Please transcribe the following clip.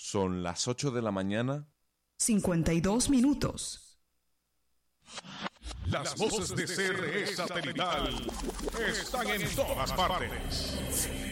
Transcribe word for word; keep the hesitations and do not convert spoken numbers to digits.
Son las ocho de la mañana. cincuenta y dos minutos. Las voces de C R E Satelital están en todas partes.